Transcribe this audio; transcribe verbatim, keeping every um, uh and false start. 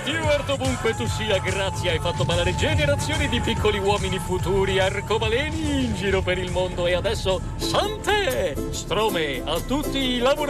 Stewart, ovunque tu sia, grazie, hai fatto ballare generazioni di piccoli uomini futuri arcobaleni in giro per il mondo. E adesso, Sante! Strome, a tutti i lavoratori